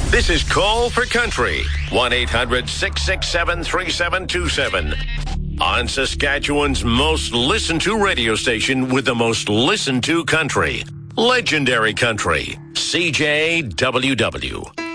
This is Call for Country, 1-800-667-3727. On Saskatchewan's most listened to radio station with the most listened to country. Legendary Country, CJWW.